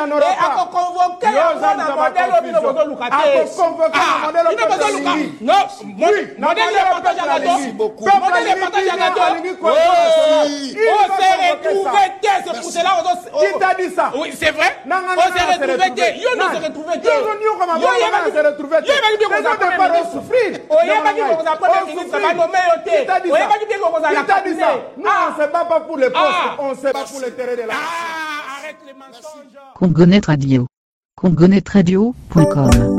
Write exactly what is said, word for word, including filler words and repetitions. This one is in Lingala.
en aura et à convoquer un modèle au milieu de Lucate. Ah, il ne peut pas Lucate. Non, modèle est partagé à la dos. Modèle est partagé à la dos. On s'est retrouvé, c'est pour cela. Qui t'a dit ça? Oui, c'est vrai. On s'est retrouvé. Yo, nous s'est retrouvé. Yo, on s'est retrouvé. Yo, il va dire qu'on va pas souffrir. Il va dire qu'on va pas souffrir. Ça va nommer au thé. Il va dire qu'on va la dit ça. Non, on ne se bat pas pour les postes. On se bat pour les terrains de la. Ah, arrête les mensonges. Congonet Radio. congonet radio point com